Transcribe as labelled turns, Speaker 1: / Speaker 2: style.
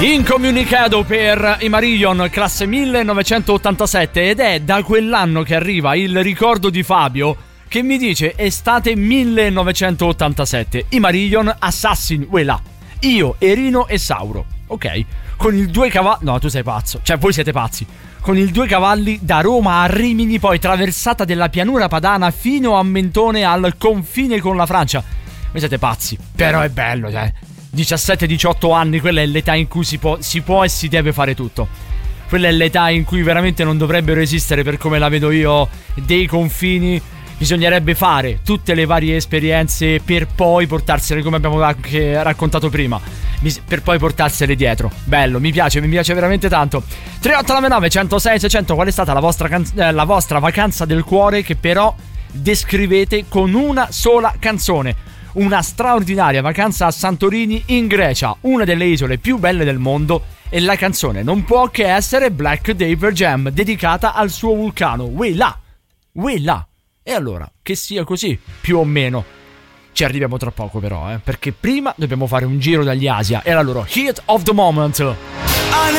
Speaker 1: Incomunicado per i Marillion, classe 1987, ed è da quell'anno che arriva il ricordo di Fabio che mi dice estate 1987, i Marillion, Assassin, là. Io, Erino e Sauro, ok? Con il 2 cavalli, no tu sei pazzo, cioè voi siete pazzi. Con il 2 cavalli da Roma a Rimini, poi traversata della pianura padana fino a Mentone al confine con la Francia. Voi siete pazzi, però è bello, cioè 17-18 anni, quella è l'età in cui si può e si deve fare tutto. Quella è l'età in cui veramente non dovrebbero esistere, per come la vedo io, dei confini. Bisognerebbe fare tutte le varie esperienze per poi portarsele, come abbiamo anche raccontato prima, per poi portarsele dietro. Bello, mi piace veramente tanto. 3899 106 600, qual è stata la vostra vacanza del cuore che però descrivete con una sola canzone? Una straordinaria vacanza a Santorini in Grecia, una delle isole più belle del mondo, e la canzone non può che essere Black Dapper Jam, dedicata al suo vulcano, là. E allora, che sia così, più o meno. Ci arriviamo tra poco però, perché prima dobbiamo fare un giro dagli Asia e la loro Heat of the Moment.
Speaker 2: I